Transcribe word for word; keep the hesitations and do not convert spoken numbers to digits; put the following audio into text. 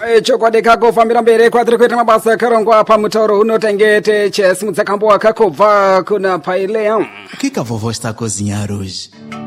chokwadi kakufambira mberi kwatiri kuita mabasa akarongwa pamutauro unotengete chesimudzakambo wakakobva kuna paileya. O que que a vovó está a cozinhar hoje?